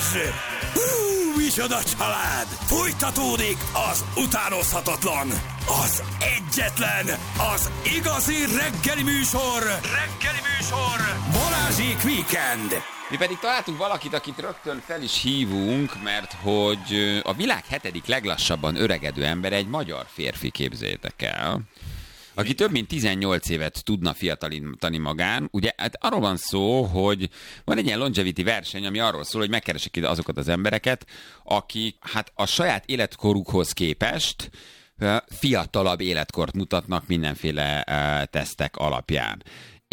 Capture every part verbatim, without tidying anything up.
Hú, micsoda család! Folytatódik az utánozhatatlan, az egyetlen, az igazi reggeli műsor, reggeli műsor, Balázsék Weekend. Mi pedig találtunk valakit, akit rögtön fel is hívunk, mert hogy a világ hetedik leglassabban öregedő ember egy magyar férfi, képzeljétek el, aki több mint tizennyolc évet tudna fiatalítani magán. Ugye hát arról van szó, hogy van egy ilyen longevity verseny, ami arról szól, hogy megkeresik ide azokat az embereket, akik hát a saját életkorukhoz képest fiatalabb életkort mutatnak mindenféle uh, tesztek alapján.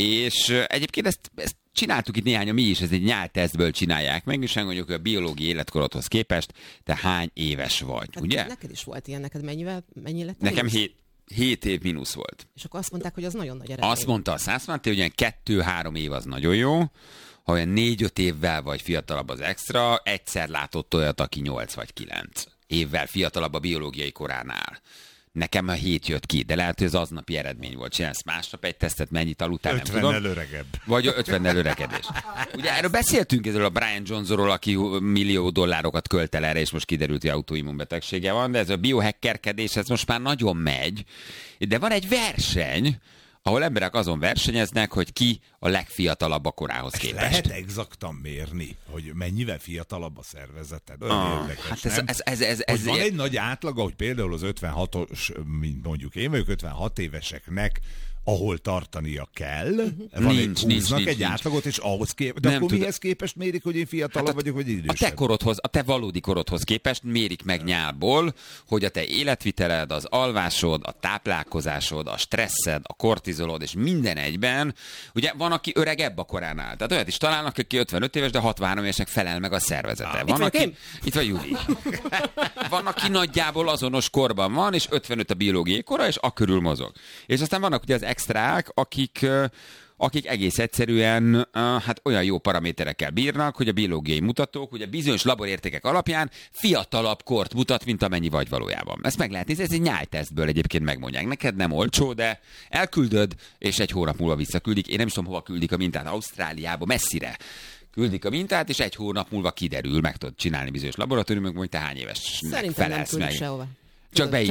És uh, egyébként ezt, ezt csináltuk itt néhányan mi is, ez egy nyáltesztből csinálják meg, és mondjuk, hogy a biológiai életkorodhoz képest te hány éves vagy, hát ugye? Neked is volt ilyen, neked mennyivel, mennyi lett? Nekem hét. Hét év mínusz volt. És akkor azt mondták, hogy az nagyon nagy eredmény. Azt mondta a százszmánté, hogy ilyen kettő-három év az nagyon jó, ha olyan négy-öt évvel vagy fiatalabb az extra, egyszer látott olyat, aki nyolc vagy kilenc évvel fiatalabb a biológiai koránál. Nekem a hét jött ki, de lehet, hogy az aznapi eredmény volt. Csinálsz másnap egy tesztet, mennyit aludtál, nem tudom. ötvennel öregebb. Vagy ötvennel öregedés. Ugye erről beszéltünk ezzel a Brian Johnsonról, aki millió dollárokat költ el erre, és most kiderült, hogy autoimmunbetegsége van, de ez a biohackerkedés, ez most már nagyon megy. De van egy verseny, ahol emberek azon versenyeznek, hogy ki a legfiatalabb a korához Ezt képest. lehet exaktan mérni, hogy mennyivel fiatalabb a szervezeted? Olyan ah, érdekes, hát ez, nem? ez, ez, ez, ez, van egy nagy átlaga, hogy például az ötvenhatos, mint mondjuk én vagyok, ötvenhat éveseknek, ahol tartania kell, van nincs, egy, nincs, nincs, egy nincs. átlagot, és ahhoz képest, de Nem akkor tud... mihez képest mérik, hogy én fiatalabb hát a, vagyok, vagy idősebb? A te korodhoz, a te valódi korodhoz képest mérik meg nyálból, hogy a te életviteled, az alvásod, a táplálkozásod, a stresszed, a kortizolod, és minden egyben, ugye van, aki öregebb a koránál. Tehát olyat is találnak, aki ötvenöt éves, de hatvanhárom évesnek felel meg a szervezete. Van, itt aki... Itt van Júli. Van, aki nagyjából azonos korban van, és ötvenöt a biológiai kora, és a körül mozog. És aztán vannak ugye az extrák, akik, akik egész egyszerűen hát olyan jó paraméterekkel bírnak, hogy a biológiai mutatók, ugye bizonyos laborértékek alapján fiatalabb kort mutat, mint amennyi vagy valójában. Ezt meg lehet nézni, ez egy nyáltesztből egyébként megmondják. Neked nem olcsó, de elküldöd, és egy hónap múlva visszaküldik. Én nem is tudom, hova küldik a mintát, Ausztráliába, messzire. Küldik a mintát, és egy hónap múlva kiderül, meg tudod csinálni bizonyos laboratóriumok, hogy te hány éves Szerintem felelsz nem küldik meg. sehova. Csak be